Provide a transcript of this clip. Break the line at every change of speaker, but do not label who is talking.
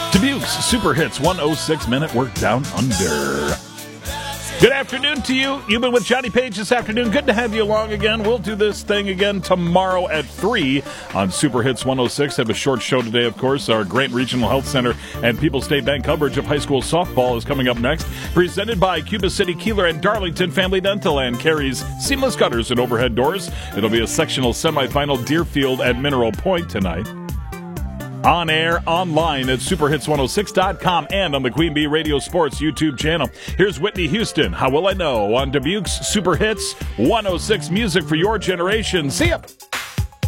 Dubuque's Super Hits 106 Minute Work Down Under. Good afternoon to you. You've been with Johnny Page this afternoon. Good to have you along again. We'll do this thing again tomorrow at 3 on Super Hits 106. Have a short show today, of course. Our Grant Regional Health Center and People's State Bank coverage of high school softball is coming up next. Presented by Cuba City, Keeler, and Darlington Family Dental and Carries Seamless Gutters and Overhead Doors. It'll be a sectional semifinal Deerfield at Mineral Point tonight. On air, online at superhits106.com and on the Queen Bee Radio Sports YouTube channel. Here's Whitney Houston, How Will I Know, on Dubuque's Super Hits 106 Music for Your Generation. See ya!